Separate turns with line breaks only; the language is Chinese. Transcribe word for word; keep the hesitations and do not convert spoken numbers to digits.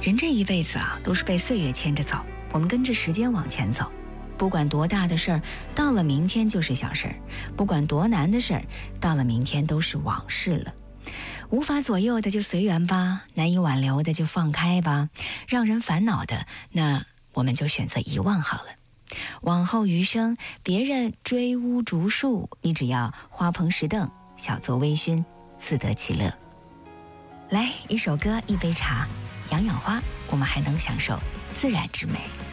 人这一辈子啊，都是被岁月牵着走，我们跟着时间往前走。不管多大的事儿，到了明天就是小事儿；不管多难的事儿，到了明天都是往事了。无法左右的就随缘吧，难以挽留的就放开吧，让人烦恼的，那我们就选择遗忘好了。往后余生，别人追屋逐树，你只要花棚石凳，小坐微醺，自得其乐。来，一首歌，一杯茶，养养花，我们还能享受自然之美。